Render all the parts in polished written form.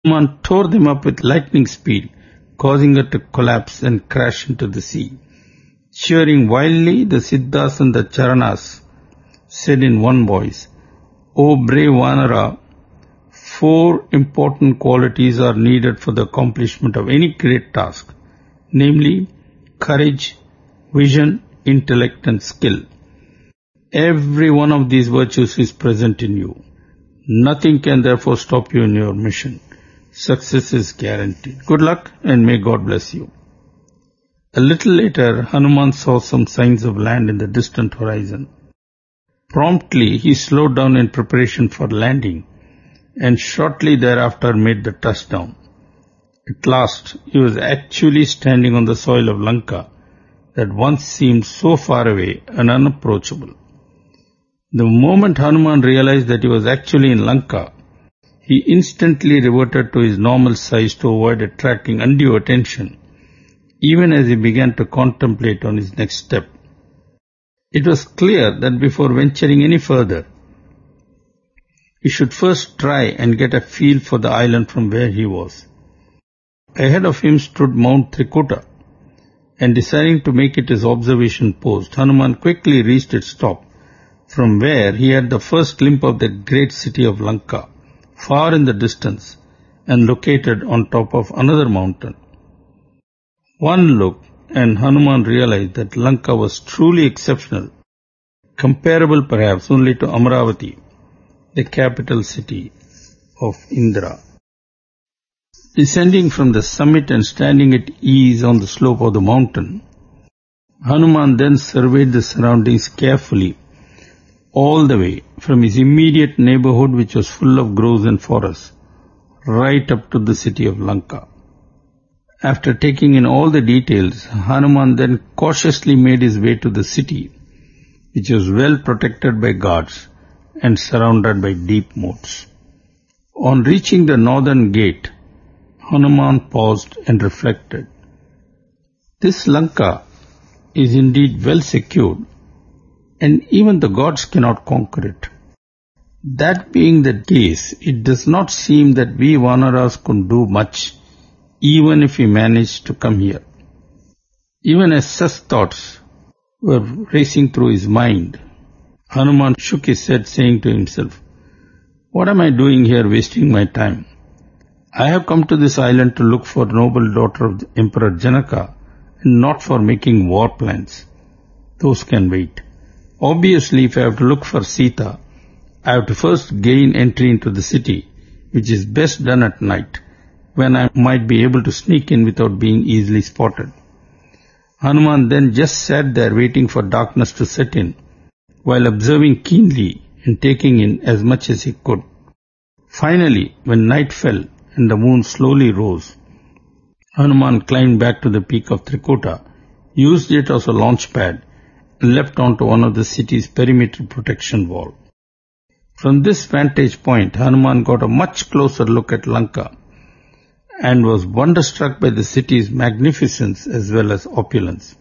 Hanuman tore them up with lightning speed, causing it to collapse and crash into the sea. Cheering wildly, the Siddhas and the Charanas said in one voice, "O brave Vanara, 4 important qualities are needed for the accomplishment of any great task, namely courage, vision, intellect and skill. Every one of these virtues is present in you. Nothing can therefore stop you in your mission. Success is guaranteed. Good luck and may God bless you." A little later, Hanuman saw some signs of land in the distant horizon. Promptly, he slowed down in preparation for landing and shortly thereafter made the touchdown. At last, he was actually standing on the soil of Lanka that once seemed so far away and unapproachable. The moment Hanuman realized that he was actually in Lanka, he instantly reverted to his normal size to avoid attracting undue attention, even as he began to contemplate on his next step. It was clear that before venturing any further, he should first try and get a feel for the island from where he was. Ahead of him stood Mount Trikuta, and deciding to make it his observation post, Hanuman quickly reached its top, from where he had the first glimpse of the great city of Lanka, far in the distance and located on top of another mountain. One look and Hanuman realized that Lanka was truly exceptional, comparable perhaps only to Amaravati, the capital city of Indra. Descending from the summit and standing at ease on the slope of the mountain, Hanuman then surveyed the surroundings carefully, all the way from his immediate neighborhood, which was full of groves and forests, right up to the city of Lanka. After taking in all the details, Hanuman then cautiously made his way to the city, which was well protected by guards and surrounded by deep moats. On reaching the northern gate, Hanuman paused and reflected. This Lanka is indeed well secured, and even the gods cannot conquer it. That being the case, it does not seem that we Vanaras could do much, even if we managed to come here. Even as such thoughts were racing through his mind, Hanuman shook his head, saying to himself, "What am I doing here wasting my time? I have come to this island to look for noble daughter of the Emperor Janaka and not for making war plans. Those can wait. Obviously, if I have to look for Sita, I have to first gain entry into the city, which is best done at night, when I might be able to sneak in without being easily spotted." Hanuman then just sat there waiting for darkness to set in, while observing keenly and taking in as much as he could. Finally, when night fell and the moon slowly rose, Hanuman climbed back to the peak of Trikuta, used it as a launch pad, and leapt onto one of the city's perimeter protection wall. From this vantage point, Hanuman got a much closer look at Lanka and was wonderstruck by the city's magnificence as well as opulence.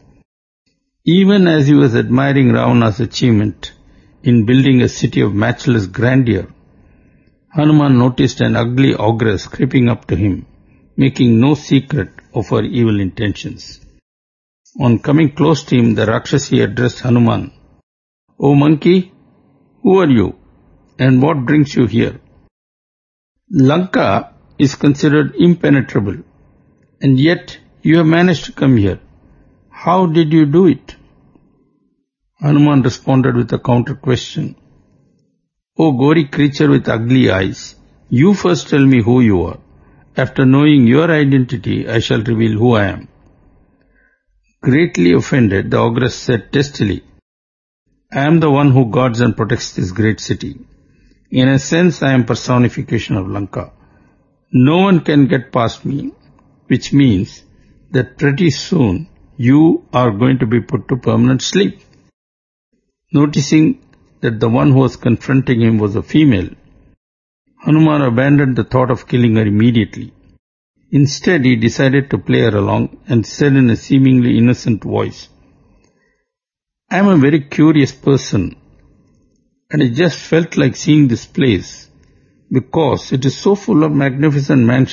Even as he was admiring Ravana's achievement in building a city of matchless grandeur, Hanuman noticed an ugly ogress creeping up to him, making no secret of her evil intentions. On coming close to him, the Rakshasi addressed Hanuman, "O monkey, who are you, and what brings you here? Lanka is considered impenetrable, and yet you have managed to come here. How did you do it?" Hanuman responded with a counter question, "O gory creature with ugly eyes, you first tell me who you are. After knowing your identity, I shall reveal who I am." Greatly offended, the ogress said testily, "I am the one who guards and protects this great city. In a sense, I am personification of Lanka. No one can get past me, which means that pretty soon you are going to be put to permanent sleep." Noticing that the one who was confronting him was a female, Hanuman abandoned the thought of killing her immediately. Instead, he decided to play her along and said in a seemingly innocent voice, "I am a very curious person, and I just felt like seeing this place because it is so full of magnificent mansions